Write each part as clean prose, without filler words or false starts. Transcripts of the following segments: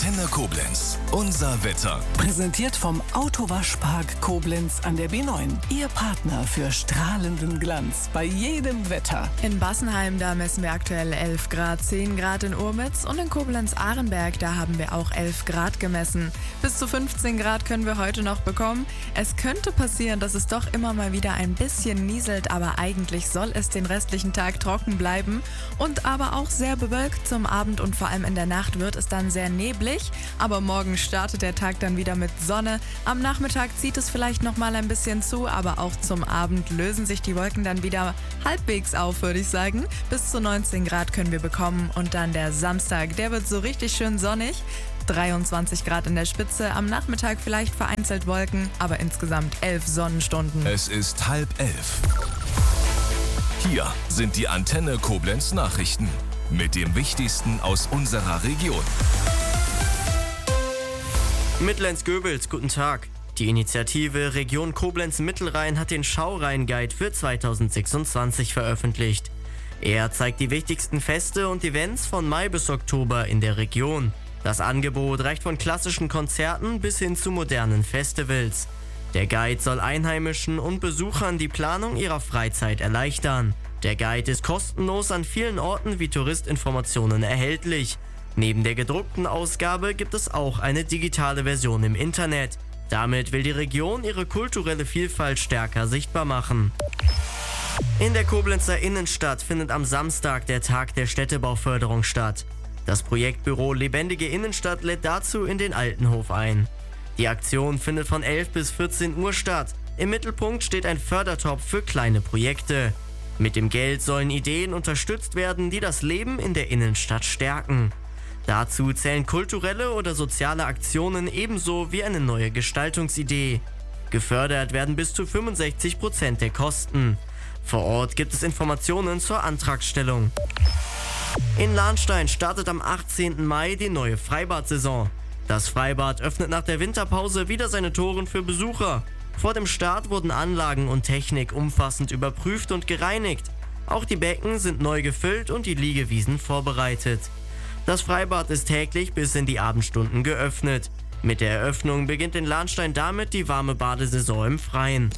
Antenne Koblenz. Unser Wetter. Präsentiert vom Autowaschpark Koblenz an der B9. Ihr Partner für strahlenden Glanz bei jedem Wetter. In Bassenheim, da messen wir aktuell 11 Grad, 10 Grad in Urmitz und in Koblenz-Ahrenberg, da haben wir auch 11 Grad gemessen. Bis zu 15 Grad können wir heute noch bekommen. Es könnte passieren, dass es doch immer mal wieder ein bisschen nieselt, aber eigentlich soll es den restlichen Tag trocken bleiben und aber auch sehr bewölkt zum Abend und vor allem in der Nacht wird es dann sehr neblig. Aber morgen startet der Tag dann wieder mit Sonne. Am Nachmittag zieht es vielleicht noch mal ein bisschen zu, aber auch zum Abend lösen sich die Wolken dann wieder halbwegs auf, würde ich sagen. Bis zu 19 Grad können wir bekommen und dann der Samstag, der wird so richtig schön sonnig. 23 Grad in der Spitze, am Nachmittag vielleicht vereinzelt Wolken, aber insgesamt 11 Sonnenstunden. Es ist 10:30. Hier sind die Antenne Koblenz Nachrichten mit dem Wichtigsten aus unserer Region. Mittellenz-Göbels, guten Tag. Die Initiative Region Koblenz-Mittelrhein hat den Schaurhein-Guide für 2026 veröffentlicht. Er zeigt die wichtigsten Feste und Events von Mai bis Oktober in der Region. Das Angebot reicht von klassischen Konzerten bis hin zu modernen Festivals. Der Guide soll Einheimischen und Besuchern die Planung ihrer Freizeit erleichtern. Der Guide ist kostenlos an vielen Orten wie Touristinformationen erhältlich. Neben der gedruckten Ausgabe gibt es auch eine digitale Version im Internet. Damit will die Region ihre kulturelle Vielfalt stärker sichtbar machen. In der Koblenzer Innenstadt findet am Samstag der Tag der Städtebauförderung statt. Das Projektbüro Lebendige Innenstadt lädt dazu in den Altenhof ein. Die Aktion findet von 11 bis 14 Uhr statt. Im Mittelpunkt steht ein Fördertopf für kleine Projekte. Mit dem Geld sollen Ideen unterstützt werden, die das Leben in der Innenstadt stärken. Dazu zählen kulturelle oder soziale Aktionen ebenso wie eine neue Gestaltungsidee. Gefördert werden bis zu 65% der Kosten. Vor Ort gibt es Informationen zur Antragstellung. In Lahnstein startet am 18. Mai die neue Freibad-Saison. Das Freibad öffnet nach der Winterpause wieder seine Toren für Besucher. Vor dem Start wurden Anlagen und Technik umfassend überprüft und gereinigt. Auch die Becken sind neu gefüllt und die Liegewiesen vorbereitet. Das Freibad ist täglich bis in die Abendstunden geöffnet. Mit der Eröffnung beginnt in Lahnstein damit die warme Badesaison im Freien.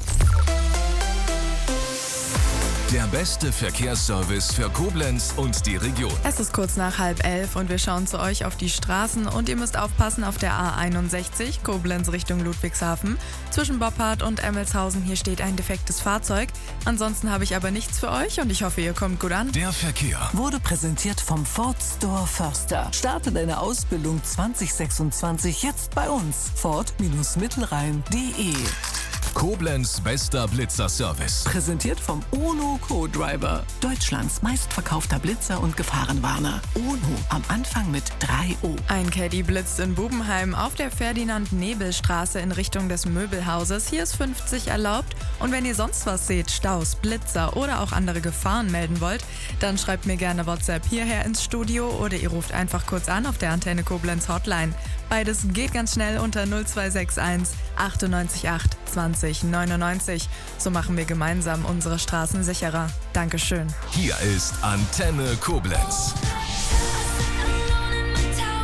Der beste Verkehrsservice für Koblenz und die Region. Es ist kurz nach 10:30 und wir schauen zu euch auf die Straßen und ihr müsst aufpassen auf der A61 Koblenz Richtung Ludwigshafen. Zwischen Boppard und Emmelshausen hier steht ein defektes Fahrzeug. Ansonsten habe ich aber nichts für euch und ich hoffe, ihr kommt gut an. Der Verkehr Wurde präsentiert vom Ford Store Förster. Starte deine Ausbildung 2026 jetzt bei uns. Ford-Mittelrhein.de. Koblenz bester Blitzerservice. Präsentiert vom Ono Co-Driver. Deutschlands meistverkaufter Blitzer und Gefahrenwarner. Ono am Anfang mit 3O. Ein Caddy blitzt in Bubenheim auf der Ferdinand-Nebel-Straße in Richtung des Möbelhauses. Hier ist 50 erlaubt. Und wenn ihr sonst was seht, Staus, Blitzer oder auch andere Gefahren melden wollt, dann schreibt mir gerne WhatsApp hierher ins Studio oder ihr ruft einfach kurz an auf der Antenne Koblenz Hotline. Beides geht ganz schnell unter 0261 98 8 20 99. So machen wir gemeinsam unsere Straßen sicherer. Dankeschön. Hier ist Antenne Koblenz.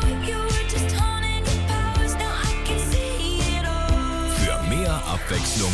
Für mehr Abwechslung